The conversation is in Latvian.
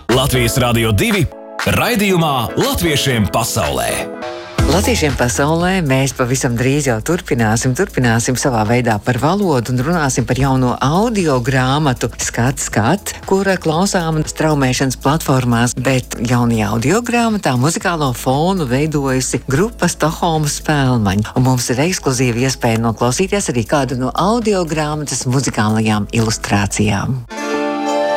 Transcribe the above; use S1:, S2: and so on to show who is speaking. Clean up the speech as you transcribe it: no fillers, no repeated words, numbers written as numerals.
S1: Latvijas Radio 2 raidījumā Latviešiem pasaulē.
S2: Latviešiem pasaulē mēs pavisam drīz jau turpināsim savā veidā par valodu un runāsim par jauno audio grāmatu Skat, kura klausām straumēšanas platformās, bet jaunajā audio grāmatā muzikālo fonu veidojusi grupa Stokholmas Spēlmaņi. Un mums ir ekskluzīva iespēja noklausīties arī kādu no audio grāmatas muzikālajām ilustrācijām.